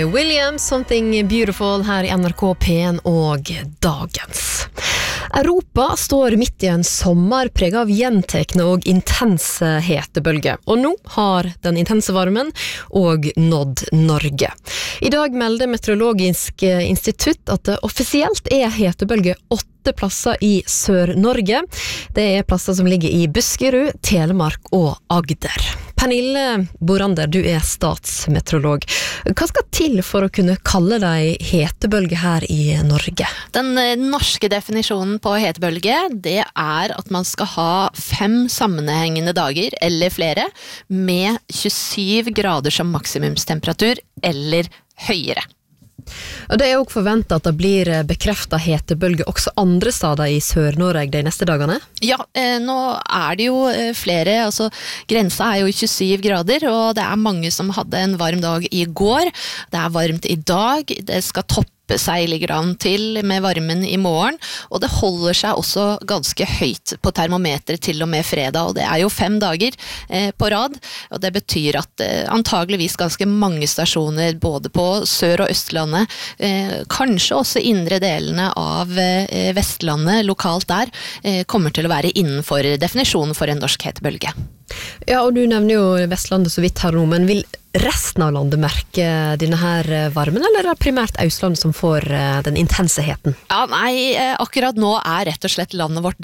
William, Something Beautiful her i NRK P1 og Dagens. Europa står midt i en sommer preget av gjentekne og intense hetebølger, og nå har den intense varmen og nådd Norge. I dag melder Meteorologisk institutt at det offisielt er hetebølge 8 plasser i Sør-Norge. Det er plasser som ligger i Buskerud, Telemark og Agder. Pernille Borander, du er statsmeteorolog. Hva skal til for å kunne kalle deg hetebølge her i Norge? Den norske definisjonen på hetebølge, det er at man skal ha 5 sammenhengende dager, eller flere, med 27 grader som maksimumstemperatur, eller høyere. Og det er jo forventet at det blir bekreftet hetebølge også andre steder i Sør-Norge de neste dagene? Ja, nå er det jo flere, altså grensa er jo 27 grader, og det er mange som hadde en varm dag i går. Det er varmt i dag, det skal toppe seg litt grann til med varmen i morgen, og det holder seg også ganske høyt på termometeret til og med fredag, og det er jo 5 dager på rad, og det betyr at antageligvis ganske mange stasjoner både på Sør- og Østlandet, kanskje også indre delene av Vestlandet lokalt der, kommer til å være innenfor definisjonen for en norsk hetebølge. Ja, og du nevner jo Vestlandet så vidt her nå, men vil resten av landet merke denne her varmen, eller er det primært Østlandet som får den intense heten? Ja, nei, akkurat nå er rett og slett landet vårt